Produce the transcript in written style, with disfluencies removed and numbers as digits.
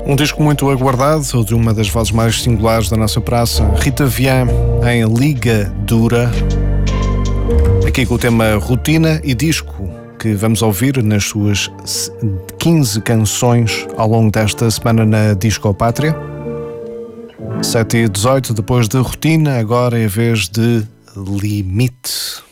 Um disco muito aguardado, de uma das vozes mais singulares da nossa praça, Rita Vian, em Liga Dura. Aqui com o tema Rotina e Disco, que vamos ouvir nas suas 15 canções ao longo desta semana na Disco Pátria. 7h18, depois de Rotina, agora é a vez de Limite.